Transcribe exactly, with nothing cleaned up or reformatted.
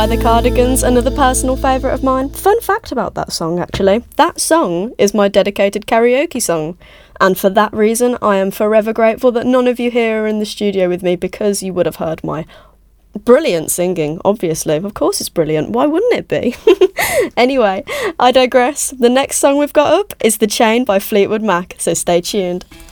By the Cardigans, another personal favourite of mine. Fun fact about that song, actually. That song is my dedicated karaoke song. And for that reason, I am forever grateful that none of you here are in the studio with me, because you would have heard my brilliant singing, obviously. Of course it's brilliant. Why wouldn't it be? Anyway, I digress. The next song we've got up is The Chain by Fleetwood Mac, so stay tuned.